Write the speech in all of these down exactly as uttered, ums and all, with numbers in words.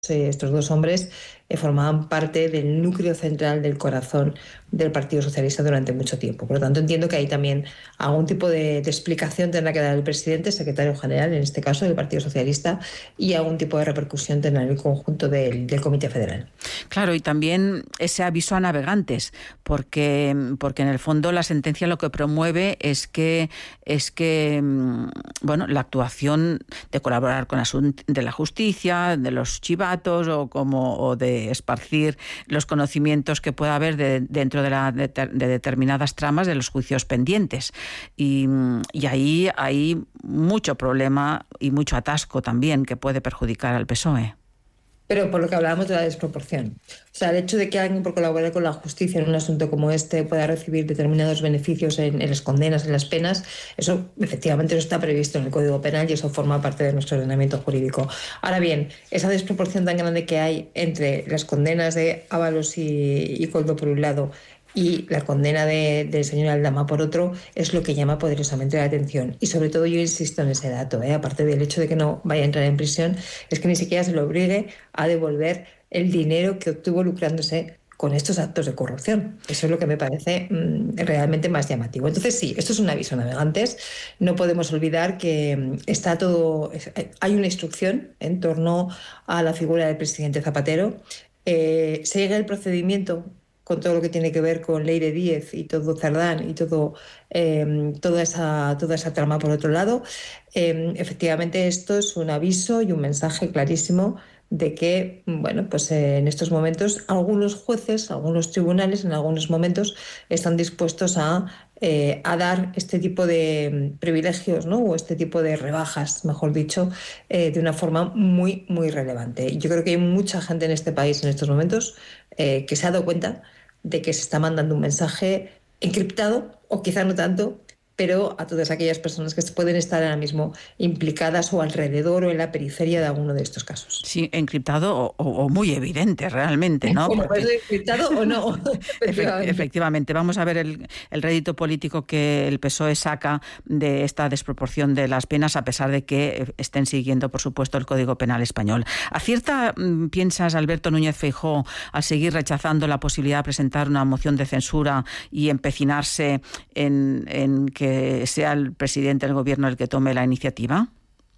eh, estos dos hombres eh, formaban parte del núcleo central del corazón del Partido Socialista durante mucho tiempo. Por lo tanto, entiendo que ahí también algún tipo de, de explicación tendrá que dar el presidente, secretario general, en este caso del Partido Socialista, y algún tipo de repercusión tendrá en el conjunto del, del Comité Federal. Claro, y también ese aviso a navegantes, porque, porque en el fondo la sentencia lo que promueve es que, es que bueno, la actuación de colaborar con asuntos de la justicia, de los chivatos o, como, o de esparcir los conocimientos que pueda haber de, dentro de, la, de, de determinadas tramas de los juicios pendientes. Y, y ahí hay mucho problema y mucho atasco también que puede perjudicar al P S O E. Pero por lo que hablábamos de la desproporción. O sea, el hecho de que alguien por colaborar con la justicia en un asunto como este pueda recibir determinados beneficios en, en las condenas, en las penas, eso efectivamente no está previsto en el Código Penal y eso forma parte de nuestro ordenamiento jurídico. Ahora bien, esa desproporción tan grande que hay entre las condenas de Ábalos y, y Koldo por un lado y la condena de, del señor Aldama por otro es lo que llama poderosamente la atención. Y sobre todo yo insisto en ese dato, ¿eh? Aparte del hecho de que no vaya a entrar en prisión, es que ni siquiera se le obligue a devolver el dinero que obtuvo lucrándose con estos actos de corrupción. Eso es lo que me parece mmm, realmente más llamativo. Entonces sí, esto es un aviso a navegantes. No podemos olvidar que está todo, hay una instrucción en torno a la figura del presidente Zapatero. Eh, sigue el procedimiento con todo lo que tiene que ver con Leire Díez y todo Cerdán y todo, eh, toda, esa, toda esa trama por otro lado. Eh, efectivamente, esto es un aviso y un mensaje clarísimo de que, bueno, pues eh, en estos momentos algunos jueces, algunos tribunales, en algunos momentos están dispuestos a, eh, a dar este tipo de privilegios, ¿no? O este tipo de rebajas, mejor dicho, eh, de una forma muy, muy relevante. Yo creo que hay mucha gente en este país en estos momentos eh, que se ha dado cuenta de que se está mandando un mensaje encriptado, o quizá no tanto, pero a todas aquellas personas que pueden estar ahora mismo implicadas o alrededor o en la periferia de alguno de estos casos. Sí, encriptado o, o muy evidente realmente, ¿no? Bueno, Porque... pues encriptado o no. Efectivamente. Efectivamente. Vamos a ver el, el rédito político que el P S O E saca de esta desproporción de las penas, a pesar de que estén siguiendo, por supuesto, el Código Penal español. ¿Acierta, piensas, Alberto Núñez Feijóo, al seguir rechazando la posibilidad de presentar una moción de censura y empecinarse en, en que sea el presidente del gobierno el que tome la iniciativa?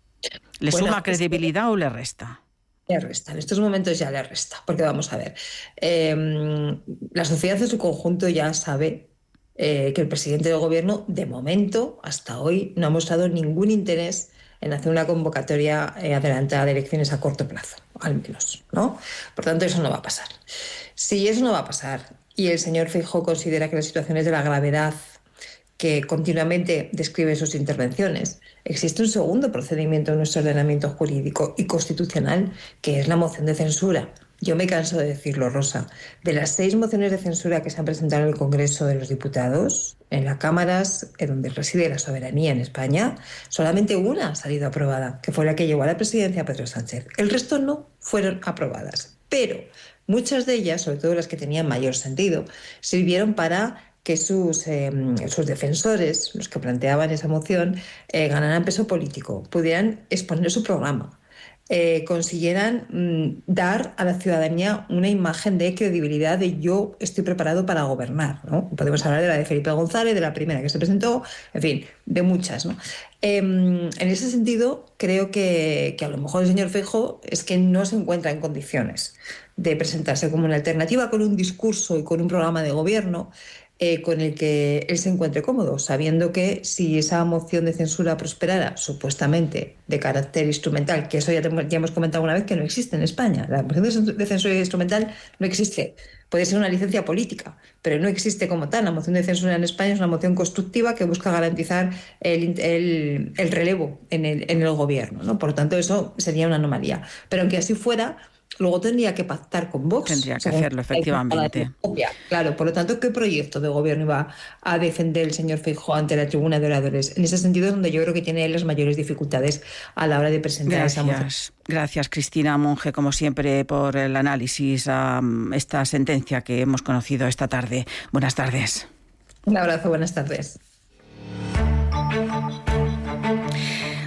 ¿Le bueno, suma credibilidad es que... o le resta? Le resta, en estos momentos ya le resta, porque vamos a ver, eh, la sociedad en su conjunto ya sabe eh, que el presidente del gobierno, de momento, hasta hoy, no ha mostrado ningún interés en hacer una convocatoria eh, adelantada de elecciones a corto plazo, al menos, ¿no? Por tanto, eso no va a pasar. Si eso no va a pasar y el señor Feijóo considera que las situaciones de la gravedad que continuamente describe sus intervenciones, existe un segundo procedimiento en nuestro ordenamiento jurídico y constitucional, que es la moción de censura. Yo me canso de decirlo, Rosa. De las seis mociones de censura que se han presentado en el Congreso de los Diputados, en las cámaras donde reside la soberanía en España, solamente una ha salido aprobada, que fue la que llevó a la presidencia a Pedro Sánchez. El resto no fueron aprobadas. Pero muchas de ellas, sobre todo las que tenían mayor sentido, sirvieron para que sus, eh, sus defensores, los que planteaban esa moción, eh, ganaran peso político, pudieran exponer su programa, eh, consiguieran mm, dar a la ciudadanía una imagen de credibilidad de yo estoy preparado para gobernar, ¿no? Podemos hablar de la de Felipe González, de la primera que se presentó, en fin, de muchas, ¿no? Eh, en ese sentido, creo que, que a lo mejor el señor Feijóo es que no se encuentra en condiciones de presentarse como una alternativa con un discurso y con un programa de gobierno Eh, con el que él se encuentre cómodo, sabiendo que si esa moción de censura prosperara, supuestamente de carácter instrumental, que eso ya, te, ya hemos comentado una vez que no existe en España, la moción de censura instrumental no existe, puede ser una licencia política, pero no existe como tal. La moción de censura en España es una moción constructiva que busca garantizar el, el, el relevo en el, en el gobierno, ¿no? Por lo tanto, eso sería una anomalía. Pero aunque así fuera, luego tendría que pactar con Vox. Tendría que hacerlo, efectivamente. Claro, por lo tanto, ¿qué proyecto de gobierno iba a defender el señor Feijóo ante la tribuna de oradores? En ese sentido es donde yo creo que tiene las mayores dificultades a la hora de presentar Gracias. esa moción. Gracias, Cristina Monge, como siempre, por el análisis a esta sentencia que hemos conocido esta tarde. Buenas tardes. Un abrazo, buenas tardes.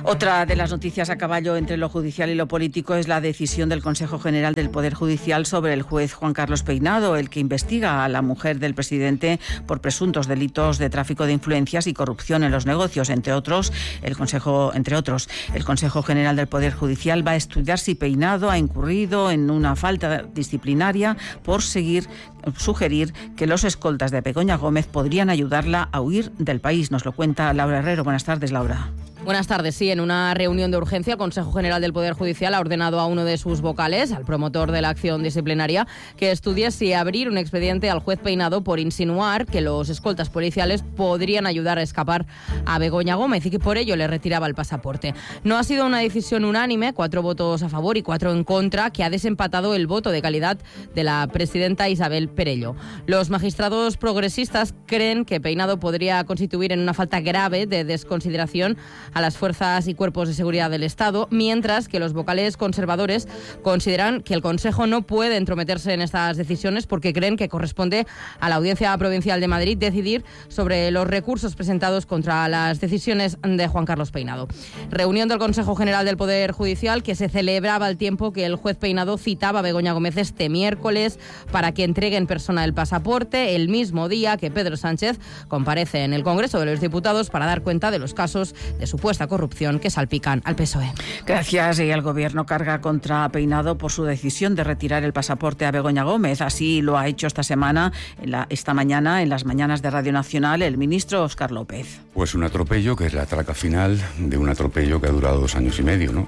Otra de las noticias a caballo entre lo judicial y lo político es la decisión del Consejo General del Poder Judicial sobre el juez Juan Carlos Peinado, el que investiga a la mujer del presidente por presuntos delitos de tráfico de influencias y corrupción en los negocios, entre otros. El Consejo, entre otros, el Consejo General del Poder Judicial va a estudiar si Peinado ha incurrido en una falta disciplinaria por seguir sugerir que los escoltas de Begoña Gómez podrían ayudarla a huir del país. Nos lo cuenta Laura Herrero. Buenas tardes, Laura. Buenas tardes. Sí, en una reunión de urgencia, el Consejo General del Poder Judicial ha ordenado a uno de sus vocales, al promotor de la acción disciplinaria, que estudie si abrir un expediente al juez Peinado por insinuar que los escoltas policiales podrían ayudar a escapar a Begoña Gómez y que por ello le retiraba el pasaporte. No ha sido una decisión unánime, cuatro votos a favor y cuatro en contra, que ha desempatado el voto de calidad de la presidenta Isabel Perello. Los magistrados progresistas creen que Peinado podría constituir en una falta grave de desconsideración a las fuerzas y cuerpos de seguridad del Estado, mientras que los vocales conservadores consideran que el Consejo no puede entrometerse en estas decisiones porque creen que corresponde a la Audiencia Provincial de Madrid decidir sobre los recursos presentados contra las decisiones de Juan Carlos Peinado. Reunión del Consejo General del Poder Judicial que se celebraba al tiempo que el juez Peinado citaba a Begoña Gómez este miércoles para que entregue en persona el pasaporte, el mismo día que Pedro Sánchez comparece en el Congreso de los Diputados para dar cuenta de los casos de su supuesta corrupción que salpican al P S O E. Gracias. Y el Gobierno carga contra Peinado por su decisión de retirar el pasaporte a Begoña Gómez. Así lo ha hecho esta semana, en la, esta mañana, en las mañanas de Radio Nacional, el ministro Óscar López. Pues un atropello que es la traca final de un atropello que ha durado dos años y medio, ¿no?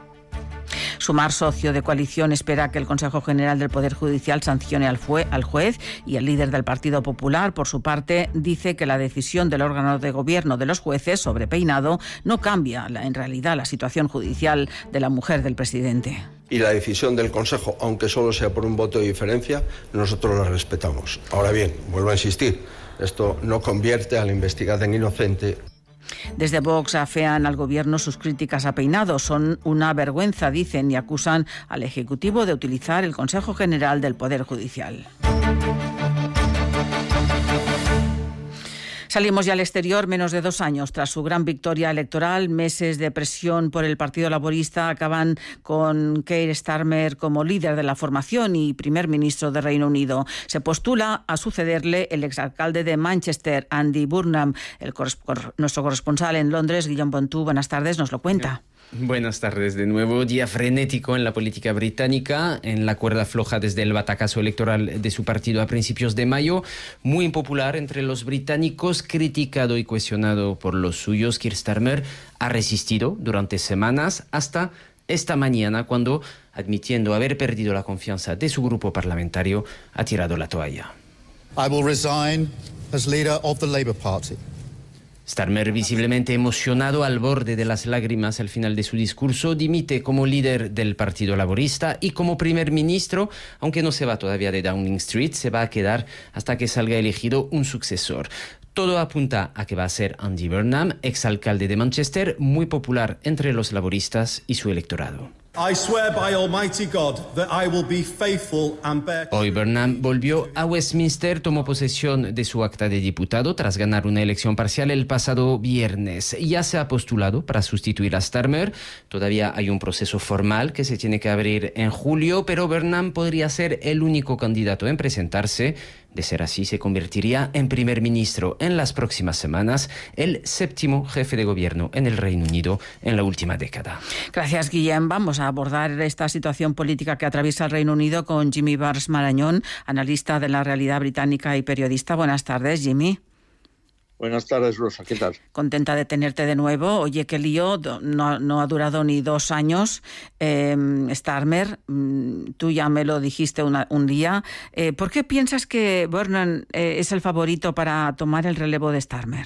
Sumar, socio de coalición, espera que el Consejo General del Poder Judicial sancione al, fue, al juez y el líder del Partido Popular, por su parte, dice que la decisión del órgano de gobierno de los jueces sobre Peinado no cambia la, en realidad la situación judicial de la mujer del presidente. Y la decisión del Consejo, aunque solo sea por un voto de diferencia, nosotros la respetamos. Ahora bien, vuelvo a insistir, esto no convierte a la investigada en inocente. Desde Vox afean al Gobierno sus críticas a Peinado. Son una vergüenza, dicen, y acusan al Ejecutivo de utilizar el Consejo General del Poder Judicial. Salimos ya al exterior menos de dos años tras su gran victoria electoral. Meses de presión por el Partido Laborista acaban con Keir Starmer como líder de la formación y primer ministro de Reino Unido. Se postula a sucederle el exalcalde de Manchester, Andy Burnham. El corresponsal, nuestro corresponsal en Londres, Guillaume Pontú, buenas tardes, nos lo cuenta. Buenas tardes de nuevo. Día frenético en la política británica, en la cuerda floja desde el batacazo electoral de su partido a principios de mayo. Muy impopular entre los británicos, criticado y cuestionado por los suyos. Keir Starmer ha resistido durante semanas hasta esta mañana cuando, admitiendo haber perdido la confianza de su grupo parlamentario, ha tirado la toalla. I will resign as leader of the Labour Party. Starmer, visiblemente emocionado al borde de las lágrimas al final de su discurso, dimite como líder del Partido Laborista y como primer ministro, aunque no se va todavía de Downing Street, se va a quedar hasta que salga elegido un sucesor. Todo apunta a que va a ser Andy Burnham, exalcalde de Manchester, muy popular entre los laboristas y su electorado. I swear by Almighty God that I will be faithful and bear... Hoy Burnham volvió a Westminster, tomó posesión de su acta de diputado tras ganar una elección parcial el pasado viernes. Ya se ha postulado para sustituir a Starmer. Todavía hay un proceso formal que se tiene que abrir en julio, pero Burnham podría ser el único candidato en presentarse. De ser así, se convertiría en primer ministro en las próximas semanas, el séptimo jefe de gobierno en el Reino Unido en la última década. Gracias, Guillem. Vamos a abordar esta situación política que atraviesa el Reino Unido con Jimmy Bars Marañón, analista de la realidad británica y periodista. Buenas tardes, Jimmy. Buenas tardes, Rosa. ¿Qué tal? Contenta de tenerte de nuevo. Oye, qué lío, no, no ha durado ni dos años. Eh, Starmer, tú ya me lo dijiste una, un día. Eh, ¿Por qué piensas que Burnham eh, es el favorito para tomar el relevo de Starmer?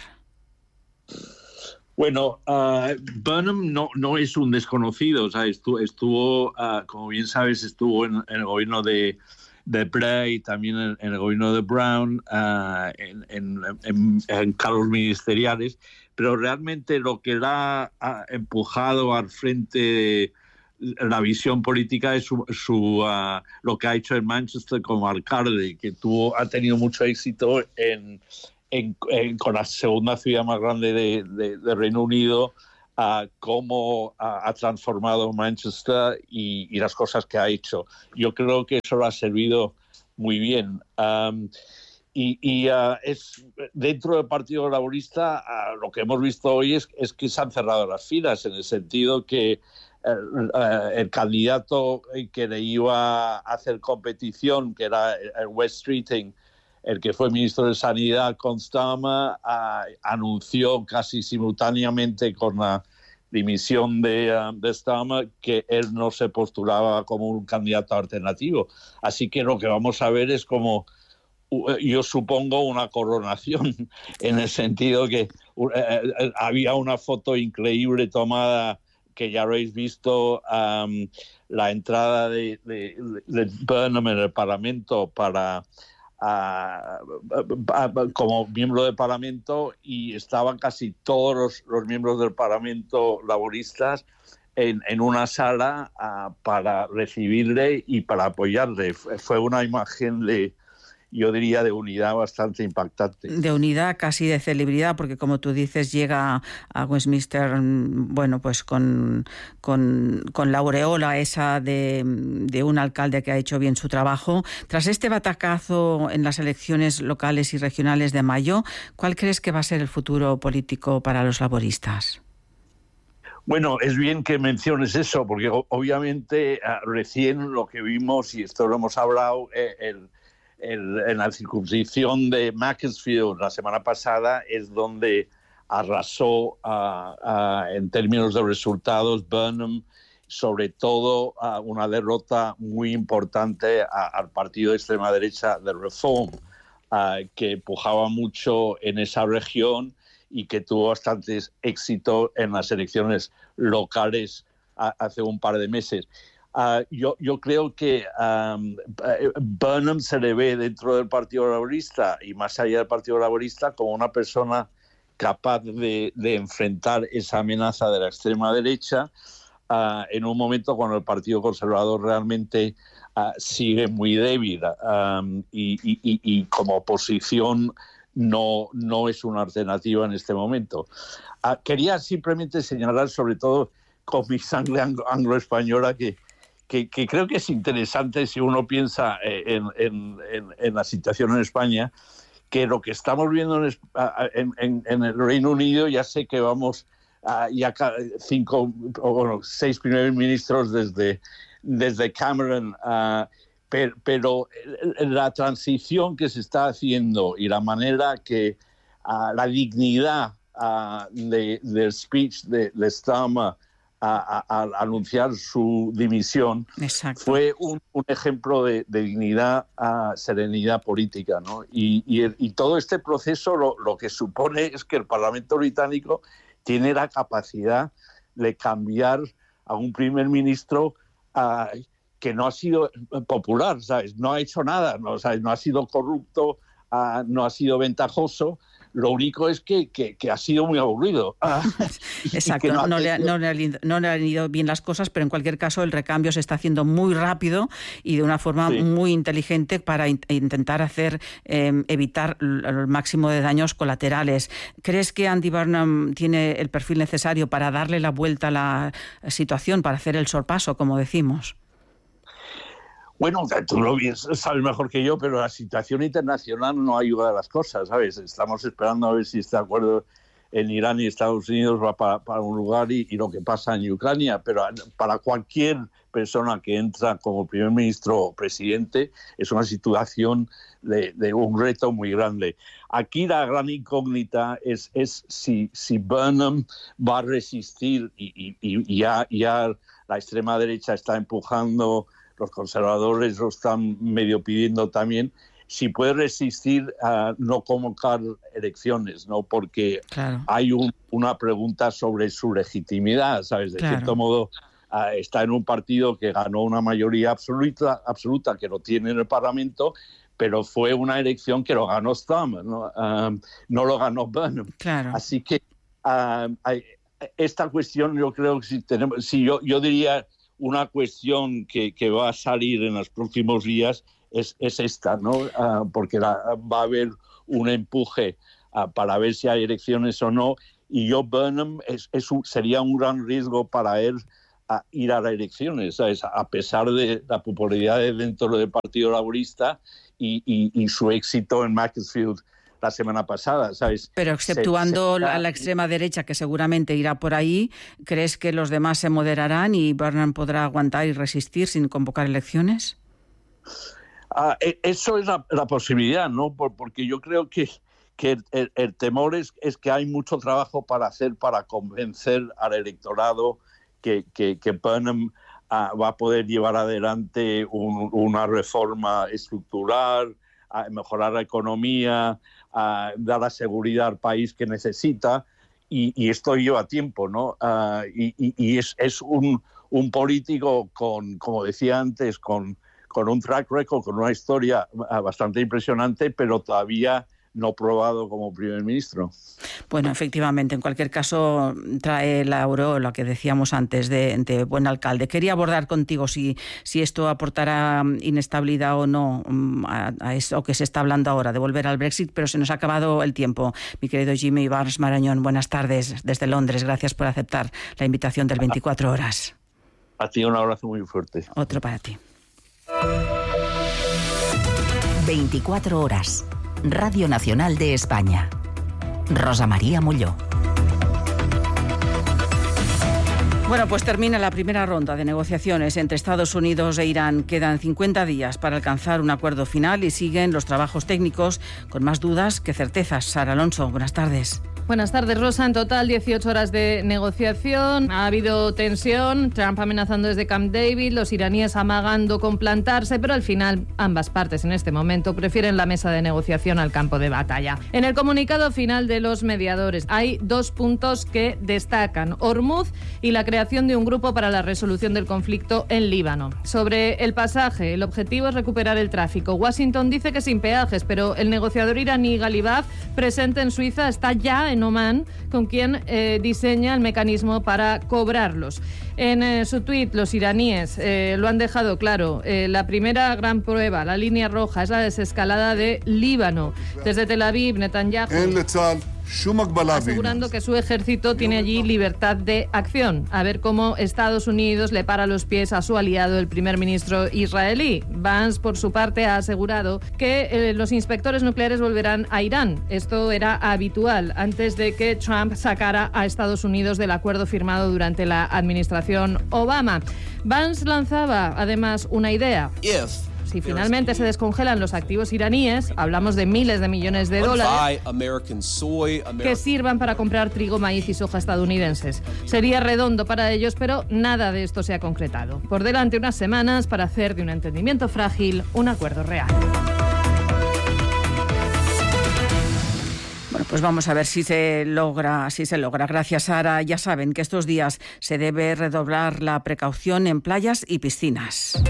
Bueno, uh, Burnham no, no es un desconocido. O sea, estuvo, estuvo uh, como bien sabes, estuvo en, en el gobierno de... de Blair y también en, en el gobierno de Brown, uh, en, en, en, en cargos ministeriales, pero realmente lo que la ha empujado al frente la visión política es su, su, uh, lo que ha hecho en Manchester como alcalde, que tuvo, ha tenido mucho éxito en, en, en, con la segunda ciudad más grande de, de, de Reino Unido, uh, cómo uh, ha transformado Manchester y, y las cosas que ha hecho. Yo creo que eso lo ha servido muy bien. Um, y y uh, es dentro del Partido Laborista uh, lo que hemos visto hoy es, es que se han cerrado las filas, en el sentido que el, uh, el candidato que le iba a hacer competición, que era el West Streeting, el que fue ministro de Sanidad con Starmer, uh, anunció casi simultáneamente con la dimisión de, uh, de Starmer que él no se postulaba como un candidato alternativo. Así que lo que vamos a ver es como, uh, yo supongo, una coronación, en el sentido que uh, uh, había una foto increíble tomada, que ya habréis visto, um, la entrada de, de, de Burnham en el Parlamento para... Uh, uh, como miembro del Parlamento, y estaban casi todos los, los miembros del Parlamento laboristas en, en una sala uh, para recibirle y para apoyarle. Fue una imagen de, yo diría, de unidad bastante impactante. De unidad, casi de celebridad, porque como tú dices, llega a Westminster, bueno, pues con, con, con la aureola esa de, de un alcalde que ha hecho bien su trabajo. Tras este batacazo en las elecciones locales y regionales de mayo, ¿cuál crees que va a ser el futuro político para los laboristas? Bueno, es bien que menciones eso, porque obviamente recién lo que vimos, y esto lo hemos hablado, el El, en la circunscripción de Macclesfield la semana pasada, es donde arrasó uh, uh, en términos de resultados Burnham, sobre todo uh, una derrota muy importante a, al partido de extrema derecha de Reform, uh, que empujaba mucho en esa región y que tuvo bastante éxito en las elecciones locales uh, hace un par de meses. Uh, yo, yo creo que um, Burnham se le ve dentro del Partido Laborista y más allá del Partido Laborista como una persona capaz de, de enfrentar esa amenaza de la extrema derecha uh, en un momento cuando el Partido Conservador realmente uh, sigue muy débil um, y, y, y, y como oposición no, no es una alternativa en este momento. Uh, quería simplemente señalar, sobre todo con mi sangre anglo-española, que Que, que creo que es interesante si uno piensa en, en, en, en la situación en España, que lo que estamos viendo en, en, en, en el Reino Unido, ya sé que vamos a ya cinco o bueno, seis primeros ministros desde, desde Cameron, uh, pero, pero la transición que se está haciendo y la manera que uh, la dignidad uh, de, del speech de, de Starmer A, a, a anunciar su dimisión. Exacto. Fue un, un ejemplo de, de dignidad a serenidad política, ¿no? Y, y, el, y todo este proceso lo, lo que supone es que el Parlamento británico tiene la capacidad de cambiar a un primer ministro uh, que no ha sido popular, ¿sabes? No ha hecho nada, ¿no? ¿Sabes? No ha sido corrupto, uh, no ha sido ventajoso. Lo único es que, que, que ha sido muy aburrido. Exacto, no, no, le, no, le, no le han ido bien las cosas, pero en cualquier caso el recambio se está haciendo muy rápido y de una forma sí. muy inteligente para in- intentar hacer eh, evitar el máximo de daños colaterales. ¿Crees que Andy Burnham tiene el perfil necesario para darle la vuelta a la situación, para hacer el sorpaso, como decimos? Bueno, tú lo sabes mejor que yo, pero la situación internacional no ayuda a las cosas, ¿sabes? Estamos esperando a ver si este acuerdo en Irán y Estados Unidos va para, para un lugar y, y lo que pasa en Ucrania, pero para cualquier persona que entra como primer ministro o presidente es una situación de, de un reto muy grande. Aquí la gran incógnita es, es si, si Burnham va a resistir y, y, y ya, ya la extrema derecha está empujando, los conservadores lo están medio pidiendo también, si puede resistir a no convocar elecciones, ¿no? Porque claro. hay un, una pregunta sobre su legitimidad, ¿sabes? De claro. cierto modo, uh, está en un partido que ganó una mayoría absoluta, absoluta, que lo tiene en el Parlamento, pero fue una elección que lo ganó Starmer, ¿no? Um, no lo ganó Burnham. Claro. Así que um, hay, esta cuestión, yo creo que si tenemos, si yo, yo diría... Una cuestión que, que va a salir en los próximos días es, es esta, ¿no? Uh, porque la, va a haber un empuje uh, para ver si hay elecciones o no, y Joe Burnham es, es un, sería un gran riesgo para él a ir a las elecciones, ¿sabes? A pesar de la popularidad dentro del Partido Laborista y, y, y su éxito en Macclesfield la semana pasada, ¿sabes? Pero exceptuando se, se... a la extrema derecha, que seguramente irá por ahí, ¿crees que los demás se moderarán y Burnham podrá aguantar y resistir sin convocar elecciones? Ah, eso es la, la posibilidad, ¿no? Por, porque yo creo que, que el, el temor es, es que hay mucho trabajo para hacer para convencer al electorado que, que, que Burnham ah, va a poder llevar adelante un, una reforma estructural, a mejorar la economía, a dar la seguridad al país que necesita, y, y esto lleva tiempo, ¿no? Uh, y, y, y es, es un, un político con, como decía antes, con, con un track record, con una historia bastante impresionante, pero todavía no probado como primer ministro. Bueno, efectivamente, en cualquier caso trae la aureola que decíamos antes de, de buen alcalde. Quería abordar contigo si, si esto aportará inestabilidad o no a, a eso que se está hablando ahora, de volver al Brexit, pero se nos ha acabado el tiempo. Mi querido Jimmy Barnes Marañón, buenas tardes desde Londres. Gracias por aceptar la invitación del veinticuatro horas. A ti un abrazo muy fuerte. Otro para ti. veinticuatro horas. Radio Nacional de España. Rosa María Molló. Bueno, pues termina la primera ronda de negociaciones entre Estados Unidos e Irán. Quedan cincuenta días para alcanzar un acuerdo final y siguen los trabajos técnicos con más dudas que certezas. Sara Alonso, buenas tardes. Buenas tardes, Rosa. En total, dieciocho horas de negociación. Ha habido tensión, Trump amenazando desde Camp David, los iraníes amagando con plantarse, pero al final ambas partes en este momento prefieren la mesa de negociación al campo de batalla. En el comunicado final de los mediadores hay dos puntos que destacan: Hormuz y la creación de un grupo para la resolución del conflicto en Líbano. Sobre el pasaje, el objetivo es recuperar el tráfico. Washington dice que sin peajes, pero el negociador iraní Galibaf, presente en Suiza, está ya en Oman, con quien eh, diseña el mecanismo para cobrarlos. En eh, su tuit, los iraníes eh, lo han dejado claro. Eh, la primera gran prueba, la línea roja, es la desescalada de Líbano. Desde Tel Aviv, Netanyahu asegurando que su ejército tiene allí libertad de acción. A ver cómo Estados Unidos le para los pies a su aliado, el primer ministro israelí. Vance, por su parte, ha asegurado que eh, los inspectores nucleares volverán a Irán. Esto era habitual antes de que Trump sacara a Estados Unidos del acuerdo firmado durante la administración Obama. Vance lanzaba, además, una idea. If Si finalmente se descongelan los activos iraníes, hablamos de miles de millones de dólares que sirvan para comprar trigo, maíz y soja estadounidenses. Sería redondo para ellos, pero nada de esto se ha concretado. Por delante unas semanas para hacer de un entendimiento frágil un acuerdo real. Bueno, pues vamos a ver si se logra, si se logra. Gracias, Sara. Ya saben que estos días se debe redoblar la precaución en playas y piscinas.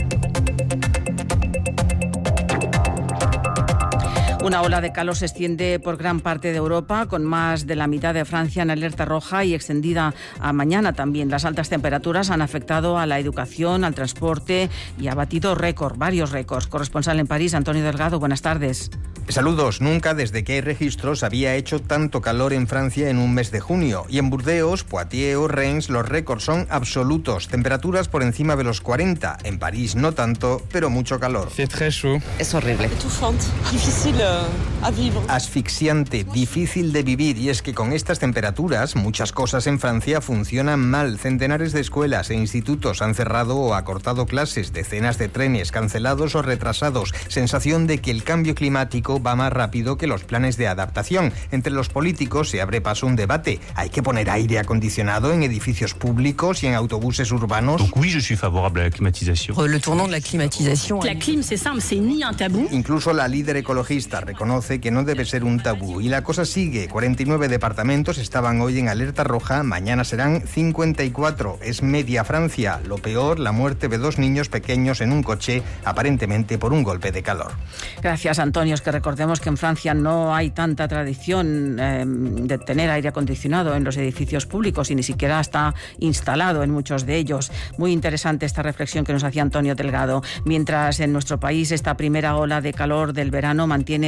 Una ola de calor se extiende por gran parte de Europa, con más de la mitad de Francia en alerta roja y extendida a mañana también. Las altas temperaturas han afectado a la educación, al transporte y ha batido récord, varios récords. Corresponsal en París, Antonio Delgado, buenas tardes. Saludos. Nunca desde que hay registros había hecho tanto calor en Francia en un mes de junio. Y en Burdeos, Poitiers o Reims los récords son absolutos. Temperaturas por encima de los cuarenta. En París no tanto, pero mucho calor. Es horrible. Asfixiante, difícil de vivir. Y es que con estas temperaturas muchas cosas en Francia funcionan mal. Centenares de escuelas e institutos han cerrado o acortado clases. Decenas de trenes cancelados o retrasados. Sensación de que el cambio climático va más rápido que los planes de adaptación. Entre los políticos se abre paso un debate. ¿Hay que poner aire acondicionado en edificios públicos y en autobuses urbanos? Donc oui, je suis favorable à la climatisation. Le tournant de la climatisation. La clim, c'est simple, c'est ni un tabú. Incluso la líder ecologista reconoce que no debe ser un tabú. Y la cosa sigue. cuarenta y nueve departamentos estaban hoy en alerta roja. Mañana serán cincuenta y cuatro. Es media Francia. Lo peor, la muerte de dos niños pequeños en un coche, aparentemente por un golpe de calor. Gracias, Antonio. Es que recordemos que en Francia no hay tanta tradición eh, de tener aire acondicionado en los edificios públicos y ni siquiera está instalado en muchos de ellos. Muy interesante esta reflexión que nos hacía Antonio Delgado. Mientras en nuestro país esta primera ola de calor del verano mantiene muchas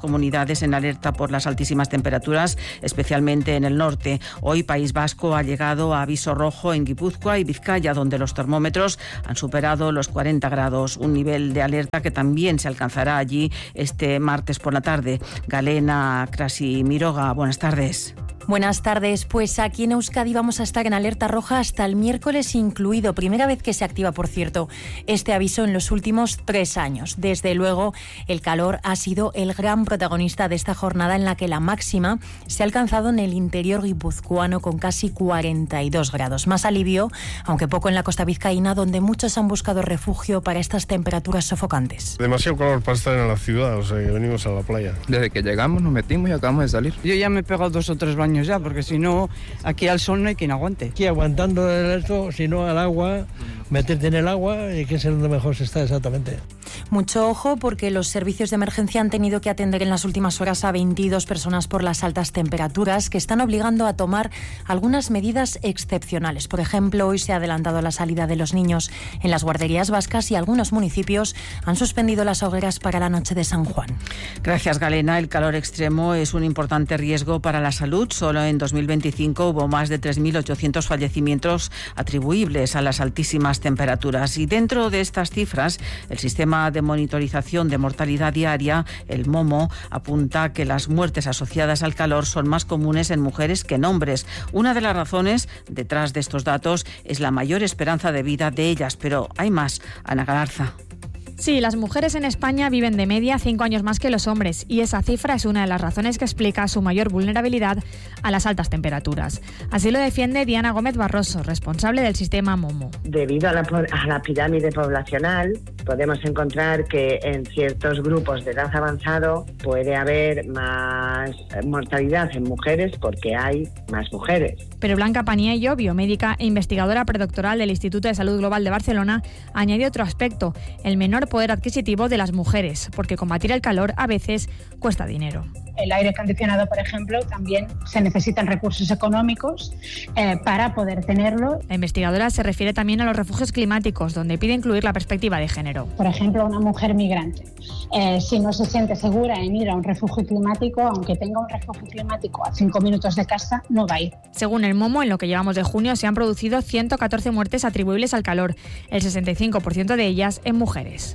comunidades en alerta por las altísimas temperaturas, especialmente en el norte. Hoy País Vasco ha llegado a aviso rojo en Guipúzcoa y Vizcaya, donde los termómetros han superado los cuarenta grados, un nivel de alerta que también se alcanzará allí este martes por la tarde. Galena Krasimiroga, buenas tardes. Buenas tardes. Pues aquí en Euskadi vamos a estar en alerta roja hasta el miércoles incluido. Primera vez que se activa, por cierto, este aviso en los últimos tres años. Desde luego, el calor ha sido el gran protagonista de esta jornada en la que la máxima se ha alcanzado en el interior guipuzcoano con casi cuarenta y dos grados. Más alivio, aunque poco en la costa vizcaína, donde muchos han buscado refugio para estas temperaturas sofocantes. Demasiado calor para estar en la ciudad, o sea, que venimos a la playa. Desde que llegamos nos metimos y acabamos de salir. Yo ya me he pegado dos o tres baños ya, porque si no, aquí al sol no hay quien aguante. Aquí aguantando esto, si no al agua, meterte en el agua, y que es donde mejor se está exactamente. Mucho ojo, porque los servicios de emergencia han tenido que atender en las últimas horas a veintidós personas por las altas temperaturas, que están obligando a tomar algunas medidas excepcionales. Por ejemplo, hoy se ha adelantado la salida de los niños en las guarderías vascas y algunos municipios han suspendido las hogueras para la noche de San Juan. Gracias, Galena. El calor extremo es un importante riesgo para la salud. Solo en dos mil veinticinco hubo más de tres mil ochocientos fallecimientos atribuibles a las altísimas temperaturas. Y dentro de estas cifras, el sistema de monitorización de mortalidad diaria, el MOMO, apunta que las muertes asociadas al calor son más comunes en mujeres que en hombres. Una de las razones detrás de estos datos es la mayor esperanza de vida de ellas, pero hay más. Ana Galarza. Sí, las mujeres en España viven de media cinco años más que los hombres y esa cifra es una de las razones que explica su mayor vulnerabilidad a las altas temperaturas. Así lo defiende Diana Gómez Barroso, responsable del sistema MOMO. Debido a la, a la pirámide poblacional, podemos encontrar que en ciertos grupos de edad avanzado puede haber más mortalidad en mujeres porque hay más mujeres. Pero Blanca Paniello, biomédica e investigadora predoctoral del Instituto de Salud Global de Barcelona, añade otro aspecto, el menor poder adquisitivo de las mujeres, porque combatir el calor a veces cuesta dinero. El aire acondicionado, por ejemplo, también se necesitan recursos económicos eh, para poder tenerlo. La investigadora se refiere también a los refugios climáticos, donde pide incluir la perspectiva de género. Por ejemplo, una mujer migrante, eh, si no se siente segura en ir a un refugio climático, aunque tenga un refugio climático a cinco minutos de casa, no va a ir. Según el MOMO, en lo que llevamos de junio se han producido ciento catorce muertes atribuibles al calor, el sesenta y cinco por ciento de ellas en mujeres.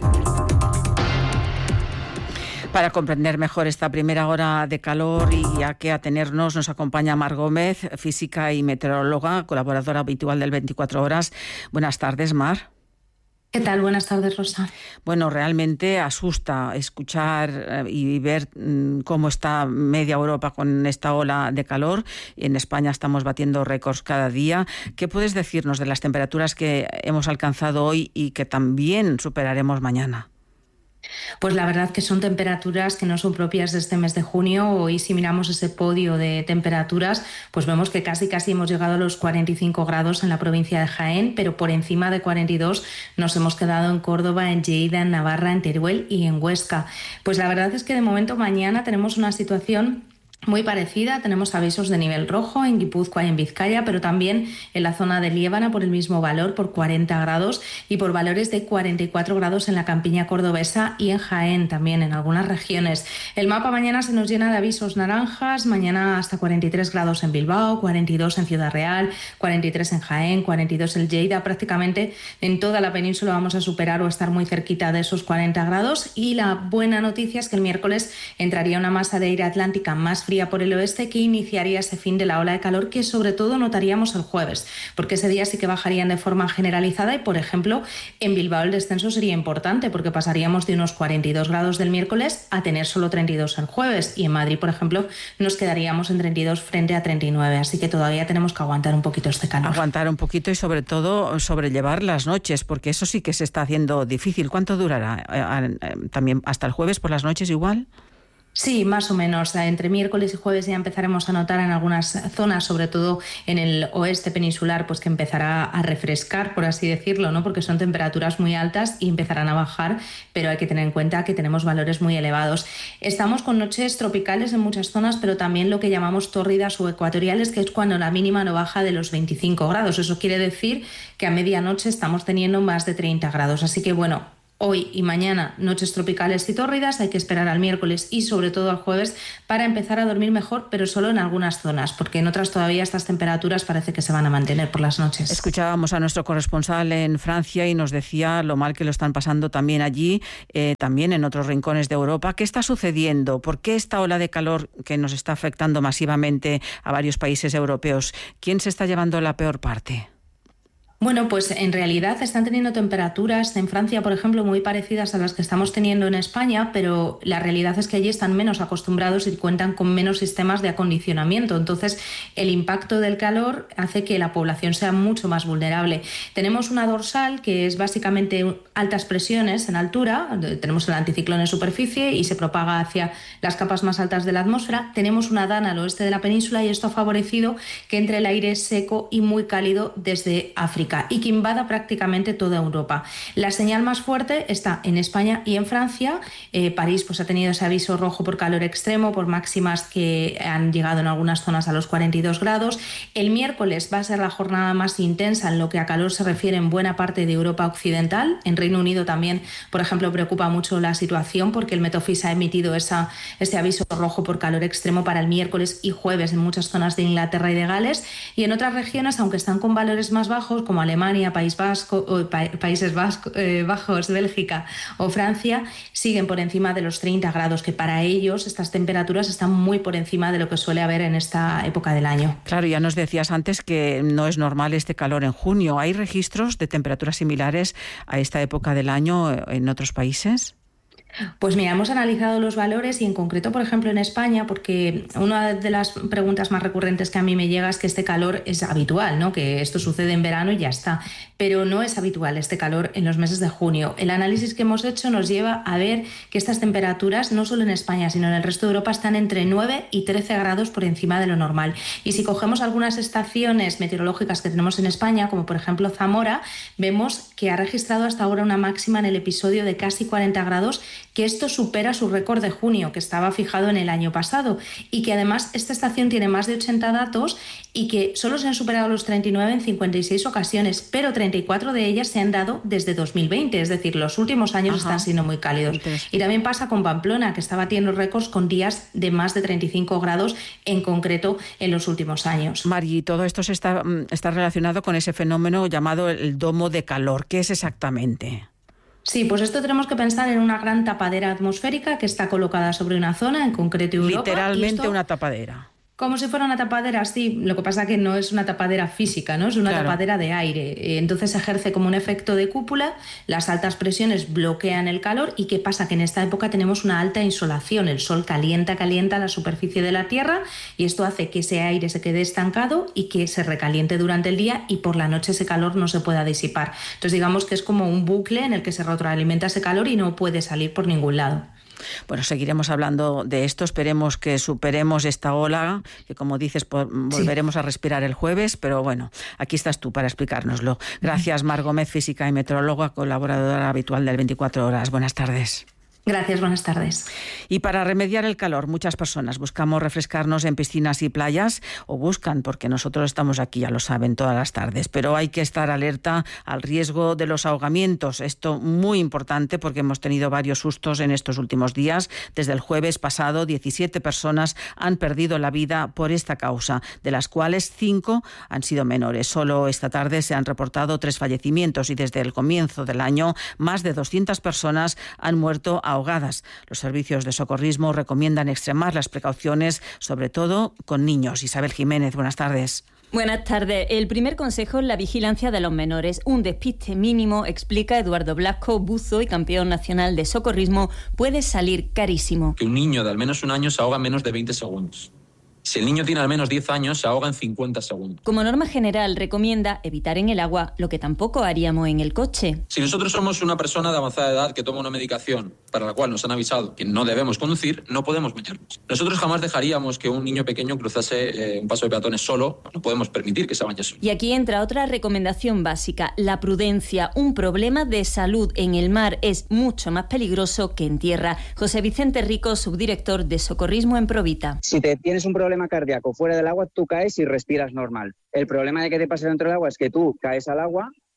Para comprender mejor esta primera hora de calor y a qué atenernos, nos acompaña Mar Gómez, física y meteoróloga, colaboradora habitual del veinticuatro horas. Buenas tardes, Mar. ¿Qué tal? Buenas tardes, Rosa. Bueno, realmente asusta escuchar y ver cómo está media Europa con esta ola de calor. En España estamos batiendo récords cada día. ¿Qué puedes decirnos de las temperaturas que hemos alcanzado hoy y que también superaremos mañana? Pues la verdad que son temperaturas que no son propias de este mes de junio. Hoy, si miramos ese podio de temperaturas, pues vemos que casi casi hemos llegado a los cuarenta y cinco grados en la provincia de Jaén, pero por encima de cuarenta y dos nos hemos quedado en Córdoba, en Lleida, en Navarra, en Teruel y en Huesca. Pues la verdad es que de momento mañana tenemos una situación muy parecida. Tenemos avisos de nivel rojo en Guipúzcoa y en Vizcaya, pero también en la zona de Liébana por el mismo valor, por cuarenta grados, y por valores de cuarenta y cuatro grados en la campiña cordobesa y en Jaén también en algunas regiones. El mapa mañana se nos llena de avisos naranjas, mañana hasta cuarenta y tres grados en Bilbao, cuarenta y dos en Ciudad Real, cuarenta y tres en Jaén, cuarenta y dos en Lleida. Prácticamente en toda la península vamos a superar o estar muy cerquita de esos cuarenta grados, y la buena noticia es que el miércoles entraría una masa de aire atlántica más fría por el oeste que iniciaría ese fin de la ola de calor, que sobre todo notaríamos el jueves, porque ese día sí que bajarían de forma generalizada y, por ejemplo, en Bilbao el descenso sería importante porque pasaríamos de unos cuarenta y dos grados del miércoles a tener solo treinta y dos el jueves, y en Madrid, por ejemplo, nos quedaríamos en treinta y dos frente a treinta y nueve, así que todavía tenemos que aguantar un poquito este calor. Aguantar un poquito y sobre todo sobrellevar las noches, porque eso sí que se está haciendo difícil. ¿Cuánto durará? ¿También hasta el jueves por las noches igual? Sí, más o menos. Entre miércoles y jueves ya empezaremos a notar en algunas zonas, sobre todo en el oeste peninsular, pues que empezará a refrescar, por así decirlo, ¿no? Porque son temperaturas muy altas y empezarán a bajar, pero hay que tener en cuenta que tenemos valores muy elevados. Estamos con noches tropicales en muchas zonas, pero también lo que llamamos tórridas o ecuatoriales, que es cuando la mínima no baja de los veinticinco grados. Eso quiere decir que a medianoche estamos teniendo más de treinta grados. Así que, bueno, hoy y mañana noches tropicales y tórridas, hay que esperar al miércoles y sobre todo al jueves para empezar a dormir mejor, pero solo en algunas zonas, porque en otras todavía estas temperaturas parece que se van a mantener por las noches. Escuchábamos a nuestro corresponsal en Francia y nos decía lo mal que lo están pasando también allí, eh, también en otros rincones de Europa. ¿Qué está sucediendo? ¿Por qué esta ola de calor que nos está afectando masivamente a varios países europeos? ¿Quién se está llevando la peor parte? Bueno, pues en realidad están teniendo temperaturas en Francia, por ejemplo, muy parecidas a las que estamos teniendo en España, pero la realidad es que allí están menos acostumbrados y cuentan con menos sistemas de acondicionamiento. Entonces, el impacto del calor hace que la población sea mucho más vulnerable. Tenemos una dorsal que es básicamente altas presiones en altura, tenemos el anticiclón en superficie y se propaga hacia las capas más altas de la atmósfera. Tenemos una dana al oeste de la península y esto ha favorecido que entre el aire seco y muy cálido desde África y que invada prácticamente toda Europa. La señal más fuerte está en España y en Francia. Eh, París pues, ha tenido ese aviso rojo por calor extremo, por máximas que han llegado en algunas zonas a los cuarenta y dos grados. El miércoles va a ser la jornada más intensa en lo que a calor se refiere en buena parte de Europa occidental. En Reino Unido también, por ejemplo, preocupa mucho la situación porque el Met Office ha emitido esa, ese aviso rojo por calor extremo para el miércoles y jueves en muchas zonas de Inglaterra y de Gales. Y en otras regiones, aunque están con valores más bajos, como Alemania, País Vasco, o pa Países Vasco, eh, Bajos, Bélgica o Francia, siguen por encima de los treinta grados, que para ellos estas temperaturas están muy por encima de lo que suele haber en esta época del año. Claro, ya nos decías antes que no es normal este calor en junio. ¿Hay registros de temperaturas similares a esta época del año en otros países? Pues mira, hemos analizado los valores y en concreto, por ejemplo, en España, porque una de las preguntas más recurrentes que a mí me llega es que este calor es habitual, ¿no? Que esto sucede en verano y ya está, pero no es habitual este calor en los meses de junio. El análisis que hemos hecho nos lleva a ver que estas temperaturas, no solo en España, sino en el resto de Europa, están entre nueve y trece grados por encima de lo normal. Y si cogemos algunas estaciones meteorológicas que tenemos en España, como por ejemplo Zamora, vemos que ha registrado hasta ahora una máxima en el episodio de casi cuarenta grados, que esto supera su récord de junio, que estaba fijado en el año pasado, y que además esta estación tiene más de ochenta datos y que solo se han superado los treinta y nueve en cincuenta y seis ocasiones, pero treinta y cuatro de ellas se han dado desde dos mil veinte, es decir, los últimos años Ajá. están siendo muy cálidos. Y también pasa con Pamplona, que está batiendo récords con días de más de treinta y cinco grados en concreto en los últimos años. Mari, todo esto se está, está relacionado con ese fenómeno llamado el domo de calor. ¿Qué es exactamente? Sí, pues esto tenemos que pensar en una gran tapadera atmosférica que está colocada sobre una zona, en concreto Europa. Literalmente esto, una tapadera. Como si fuera una tapadera, sí. Lo que pasa es que no es una tapadera física, ¿no? Es una claro. tapadera de aire. Entonces ejerce como un efecto de cúpula, las altas presiones bloquean el calor y ¿qué pasa? Que en esta época tenemos una alta insolación. El sol calienta, calienta la superficie de la Tierra y esto hace que ese aire se quede estancado y que se recaliente durante el día y por la noche ese calor no se pueda disipar. Entonces digamos que es como un bucle en el que se retroalimenta ese calor y no puede salir por ningún lado. Bueno, seguiremos hablando de esto, esperemos que superemos esta ola, que como dices, volveremos sí. a respirar el jueves, pero bueno, aquí estás tú para explicárnoslo. Gracias, Mar Gómez, física y meteoróloga, colaboradora habitual del veinticuatro horas. Buenas tardes. Gracias, buenas tardes. Y para remediar el calor, muchas personas buscamos refrescarnos en piscinas y playas, o buscan, porque nosotros estamos aquí, ya lo saben, todas las tardes, pero hay que estar alerta al riesgo de los ahogamientos. Esto muy importante porque hemos tenido varios sustos en estos últimos días. Desde el jueves pasado, diecisiete personas han perdido la vida por esta causa, de las cuales cinco han sido menores. Solo esta tarde se han reportado tres fallecimientos y desde el comienzo del año, más de doscientas personas han muerto ahogadas. ahogadas. Los servicios de socorrismo recomiendan extremar las precauciones, sobre todo con niños. Isabel Jiménez, buenas tardes. Buenas tardes. El primer consejo es la vigilancia de los menores. Un despiste mínimo, explica Eduardo Blasco, buzo y campeón nacional de socorrismo, puede salir carísimo. Que un niño de al menos un año se ahoga en menos de veinte segundos. Si el niño tiene al menos diez años, se ahoga en cincuenta segundos. Como norma general, recomienda evitar en el agua lo que tampoco haríamos en el coche. Si nosotros somos una persona de avanzada edad que toma una medicación para la cual nos han avisado que no debemos conducir, no podemos meternos. Nosotros jamás dejaríamos que un niño pequeño cruzase eh, un paso de peatones solo. No podemos permitir que se bañe solo. Y aquí entra otra recomendación básica, la prudencia. Un problema de salud en el mar es mucho más peligroso que en tierra. José Vicente Rico, subdirector de Socorrismo en Provita. Si te tienes un problema cardíaco fuera del agua, tú caes y respiras normal. El problema de que te pase dentro del agua es que tú caes al agua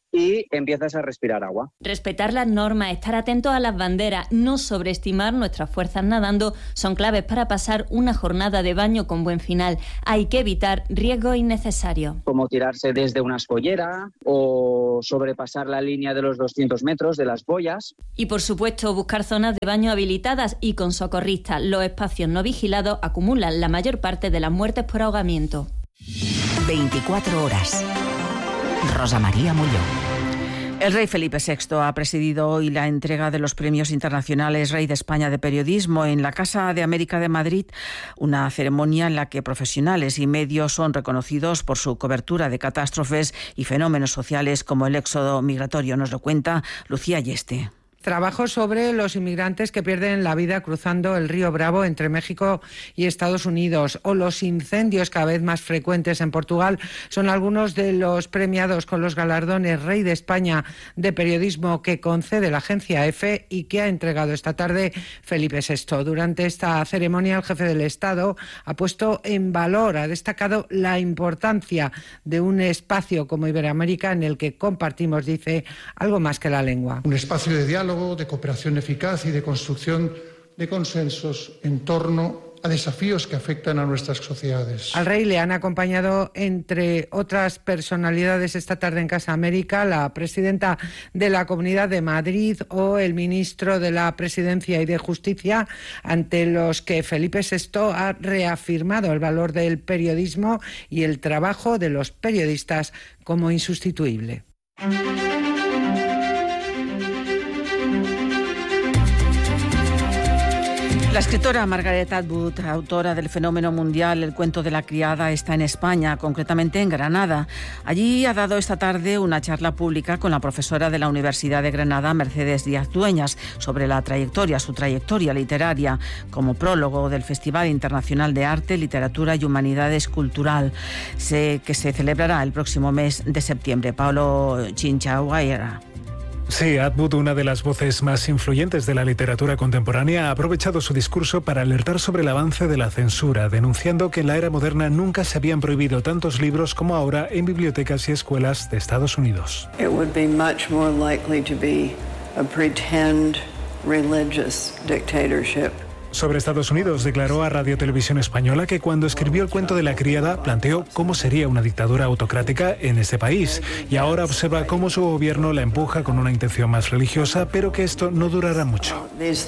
y empiezas a respirar agua. Respetar las normas, estar atentos a las banderas, no sobreestimar nuestras fuerzas nadando son claves para pasar una jornada de baño con buen final. Hay que evitar riesgos innecesarios. Como tirarse desde una escollera o sobrepasar la línea de los doscientos metros de las boyas. Y por supuesto buscar zonas de baño habilitadas y con socorristas. Los espacios no vigilados acumulan la mayor parte de las muertes por ahogamiento. veinticuatro horas. Rosa María Mulló. El rey Felipe sexto ha presidido hoy la entrega de los premios internacionales Rey de España de Periodismo en la Casa de América de Madrid, una ceremonia en la que profesionales y medios son reconocidos por su cobertura de catástrofes y fenómenos sociales como el éxodo migratorio. Nos lo cuenta Lucía Yeste. Trabajo sobre los inmigrantes que pierden la vida cruzando el río Bravo entre México y Estados Unidos, o los incendios cada vez más frecuentes en Portugal, son algunos de los premiados con los galardones Rey de España de Periodismo que concede la agencia EFE y que ha entregado esta tarde Felipe sexto. Durante esta ceremonia, el jefe del Estado ha puesto en valor, ha destacado la importancia de un espacio como Iberoamérica en el que compartimos, dice, algo más que la lengua. Un espacio de diálogo, de cooperación eficaz y de construcción de consensos en torno a desafíos que afectan a nuestras sociedades. Al rey le han acompañado, entre otras personalidades, esta tarde en Casa América, la presidenta de la Comunidad de Madrid o el ministro de la Presidencia y de Justicia, ante los que Felipe sexto ha reafirmado el valor del periodismo y el trabajo de los periodistas como insustituible. La escritora Margaret Atwood, autora del fenómeno mundial El cuento de la criada, está en España, concretamente en Granada. Allí ha dado esta tarde una charla pública con la profesora de la Universidad de Granada, Mercedes Díaz Dueñas, sobre la trayectoria, su trayectoria literaria, como prólogo del Festival Internacional de Arte, Literatura y Humanidades Cultural, que se celebrará el próximo mes de septiembre. Paolo Chinchaguaira. Sí, Atwood, una de las voces más influyentes de la literatura contemporánea, ha aprovechado su discurso para alertar sobre el avance de la censura, denunciando que en la era moderna nunca se habían prohibido tantos libros como ahora en bibliotecas y escuelas de Estados Unidos. It would be much more likely to be a pretend religious dictatorship. Sobre Estados Unidos, declaró a Radio Televisión Española que cuando escribió El cuento de la criada planteó cómo sería una dictadura autocrática en ese país, y ahora observa cómo su gobierno la empuja con una intención más religiosa, pero que esto no durará mucho.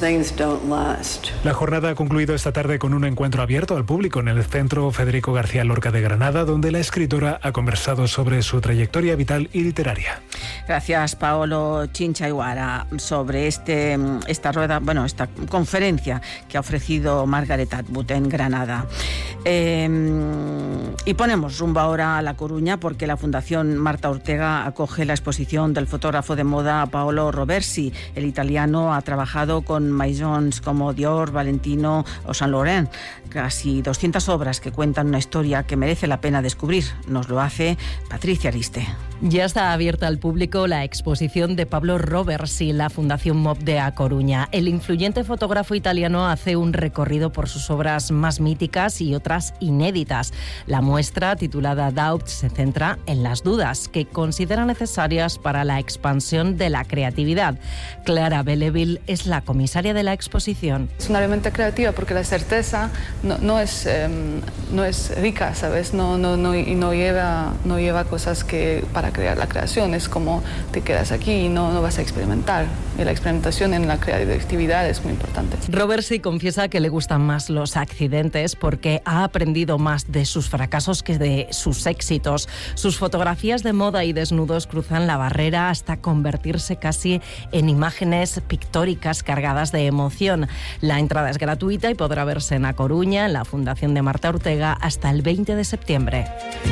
La jornada ha concluido esta tarde con un encuentro abierto al público en el Centro Federico García Lorca de Granada, donde la escritora ha conversado sobre su trayectoria vital y literaria. Gracias, Paolo Chinchaguara, sobre este, esta rueda, bueno, esta conferencia que ha ofrecido Margaret Atwood en Granada. Eh, y ponemos rumbo ahora a La Coruña, porque la Fundación Marta Ortega acoge la exposición del fotógrafo de moda Paolo Roversi. El italiano ha trabajado con maisons como Dior, Valentino o Saint Laurent. Casi doscientas obras que cuentan una historia que merece la pena descubrir. Nos lo hace Patricia Ariste. Ya está abierta al público la exposición de Pablo Roversi, la Fundación M O B de A Coruña. El influyente fotógrafo italiano hace un recorrido por sus obras más míticas y otras inéditas. La muestra, titulada Doubt, se centra en las dudas que considera necesarias para la expansión de la creatividad. Clara Belleville es la comisaria de la exposición. Es una herramienta creativa porque la certeza no, no, es, eh, no es rica, ¿sabes? No, no, no, y no lleva, no lleva cosas que para crear la creación. Es como te quedas aquí y no, no vas a experimentar. Y la experimentación en la creatividad es muy importante. Roversi confiesa que le gustan más los accidentes porque ha aprendido más de sus fracasos que de sus éxitos. Sus fotografías de moda y desnudos cruzan la barrera hasta convertirse casi en imágenes pictóricas cargadas de emoción. La entrada es gratuita y podrá verse en A Coruña, en la Fundación de Marta Ortega, hasta el veinte de septiembre.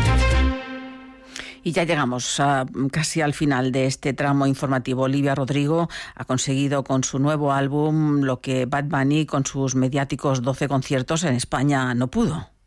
Y ya llegamos a, casi al final de este tramo informativo. Olivia Rodrigo ha conseguido con su nuevo álbum lo que Bad Bunny con sus mediáticos doce conciertos en España no pudo.